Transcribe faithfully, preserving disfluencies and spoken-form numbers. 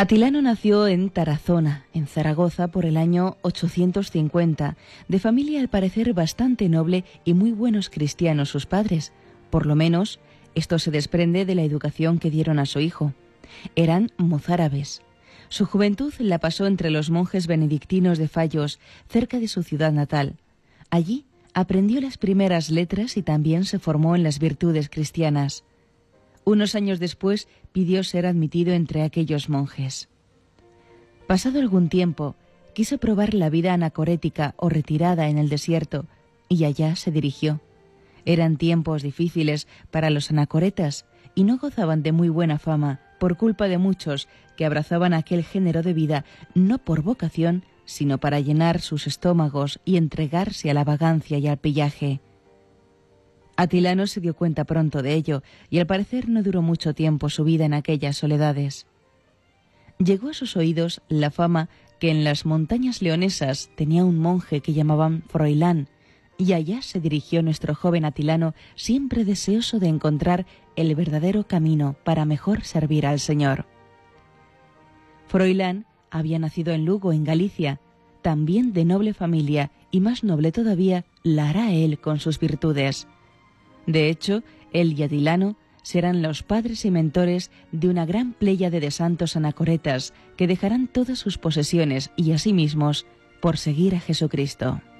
Atilano nació en Tarazona, en Zaragoza, por el año ochocientos cincuenta, de familia al parecer bastante noble y muy buenos cristianos sus padres. Por lo menos, esto se desprende de la educación que dieron a su hijo. Eran mozárabes. Su juventud la pasó entre los monjes benedictinos de Fallos, cerca de su ciudad natal. Allí aprendió las primeras letras y también se formó en las virtudes cristianas. Unos años después pidió ser admitido entre aquellos monjes. Pasado algún tiempo, quiso probar la vida anacorética o retirada en el desierto, y allá se dirigió. Eran tiempos difíciles para los anacoretas y no gozaban de muy buena fama por culpa de muchos que abrazaban aquel género de vida no por vocación, sino para llenar sus estómagos y entregarse a la vagancia y al pillaje. Atilano se dio cuenta pronto de ello, y al parecer no duró mucho tiempo su vida en aquellas soledades. Llegó a sus oídos la fama que en las montañas leonesas tenía un monje que llamaban Froilán, y allá se dirigió nuestro joven Atilano, siempre deseoso de encontrar el verdadero camino para mejor servir al Señor. Froilán había nacido en Lugo, en Galicia, también de noble familia, y más noble todavía la hará él con sus virtudes. De hecho, él y Atilano serán los padres y mentores de una gran pléyade de santos anacoretas que dejarán todas sus posesiones y a sí mismos por seguir a Jesucristo.